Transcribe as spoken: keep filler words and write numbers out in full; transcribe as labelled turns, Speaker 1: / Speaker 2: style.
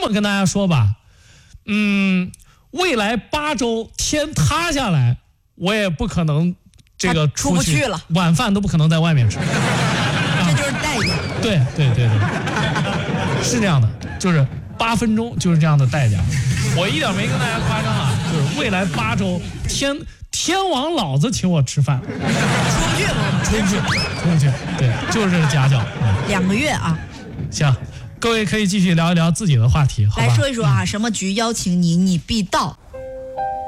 Speaker 1: 么跟大家说吧，嗯，未来八周天塌下来，我也不可能这个
Speaker 2: 出不去了，
Speaker 1: 晚饭都不可能在外面吃。
Speaker 2: 这就是代价。
Speaker 1: 对对对对，是这样的，就是八分钟就是这样的代价。我一点没跟大家夸张啊，就是未来八周天天王老子请我吃饭，
Speaker 2: 出不去了，
Speaker 1: 出不去，出不去，对，就是这个家教。
Speaker 2: 两个月啊。
Speaker 1: 行，各位可以继续聊一聊自己的话题，好吧？
Speaker 2: 来说一说啊，嗯、什么局邀请你，你必到。